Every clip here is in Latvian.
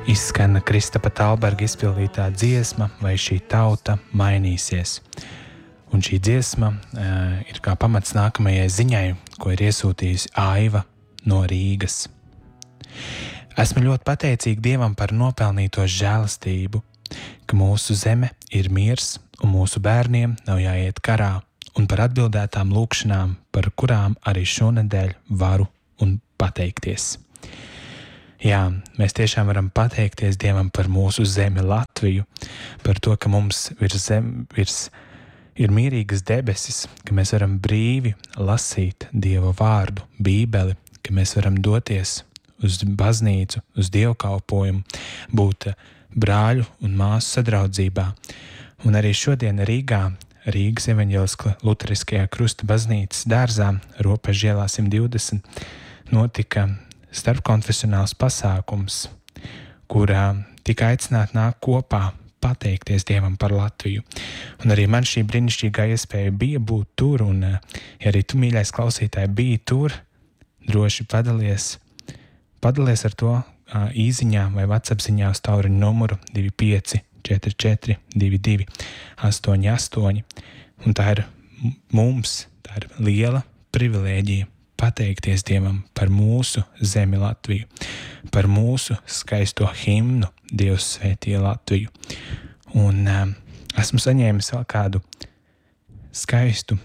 Izskan Kristapa Talberga izpildītā dziesma, vai šī tauta mainīsies. Un šī dziesma ir kā pamats nākamajai ziņai, ko ir iesūtījusi Aiva no Rīgas. Esmu ļoti pateicīga Dievam par nopelnīto žēlastību, ka mūsu zeme ir miers un mūsu bērniem nav jāiet karā, un par atbildētām lūkšanām, par kurām arī šonedēļ varu un pateikties. Jā, mēs tiešām varam pateikties Dievam par mūsu zemi Latviju, par to, ka mums virs ir mierīgas debesis, ka mēs varam brīvi lasīt Dieva vārdu, Bībeli, ka mēs varam doties uz baznīcu, uz dievkalpojumu, būt brāļu un māsu sadraudzībā. Un arī šodien Rīgā, Rīgas evaņģeliskā luteriskajā Krusta baznīcas dārzā, Ropežu ielā 120, notika starpkonfesionāls pasākums, kurā tika aicināti nākt kopā, pateikties Dievam par Latviju. Un arī man šī brīnišķīgā iespēja bija būt tur, un ja arī tu, mīļais klausītāji, biji tur, droši padalies ar to īziņā vai WhatsApp ziņā uz tauriņu numuru 25 44 22 88. Un tā ir liela privilēģija pateikties Dievam par mūsu zemi Latviju, par mūsu skaisto himnu Dievs svētī Latviju. Un esmu saņēmis vēl kādu skaistu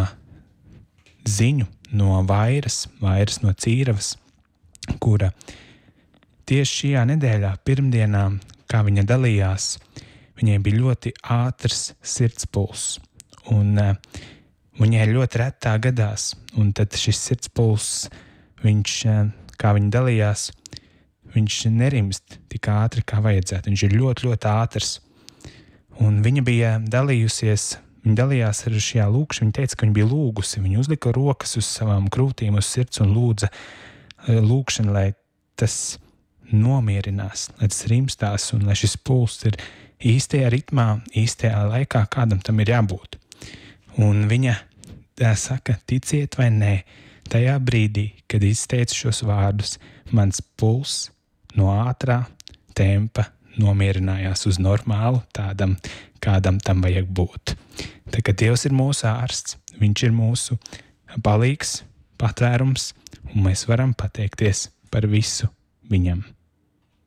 ziņu no Vairas no Cīravas, kura tieši šajā nedēļā, pirmdienā, kā viņa dalījās, viņai bija ļoti ātrs sirdspulss, un viņai ļoti retā gadās, un tad šis sirdspulss, viņš, kā viņa dalījās, viņš nerimst tik ātri, kā vajadzētu, viņš ir ļoti, ļoti ātrs. Un viņa bija dalījās ar šajā lūkšanā, viņa teica, ka viņa bija lūgusi, viņa uzlika rokas uz savām krūtīm, uz sirds un lūdza lūkšanu, lai tas nomierinās, lai tas rimstās un lai šis pulss ir īstajā ritmā, īstajā laikā, kādam tam ir jābūt. Un viņa saka, ticiet vai nē, tajā brīdī, kad izteica šos vārdus, mans pulss no ātrā tempa nomierinājās uz normālu, tādam, kādam tam vajag būt. Tā kā Dievs ir mūsu ārsts, viņš ir mūsu palīgs, patvērums, un mēs varam pateikties par visu viņam.